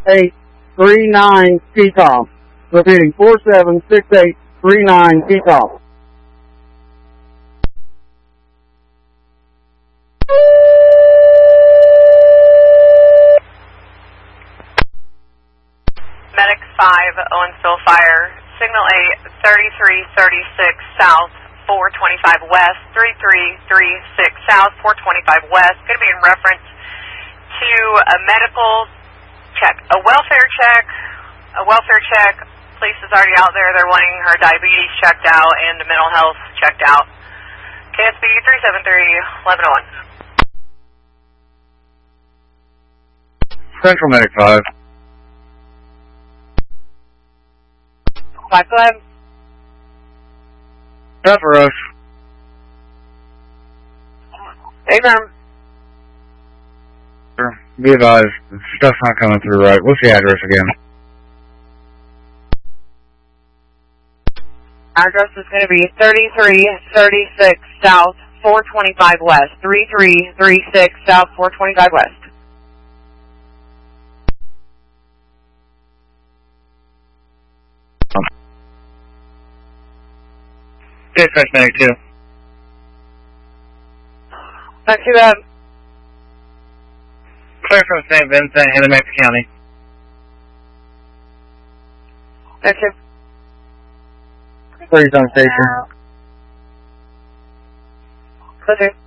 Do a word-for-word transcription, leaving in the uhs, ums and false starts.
eight three nine T C O M. Repeating, four seven six eight three nine T C O M. Medic five, Owensville Fire, signal eight, thirty-three thirty-six South, four twenty-five West, three three three six South, four twenty-five West. Going to be in reference to a medical check, a welfare check, a welfare check. Police is already out there. They're wanting her diabetes checked out and the mental health checked out. K S B three seven three, eleven oh one. Central Medic five. five five. That's for us. Hey, ma'am. Sure. Be advised, stuff's not coming through right. What's the address again? Address is going to be thirty-three thirty-six South, four twenty-five West, three three three six South, four twenty-five West. Dispatch Medic two. Not too bad. Clear from Saint Vincent, Hennepin County. Thank you. Please on station. Clear.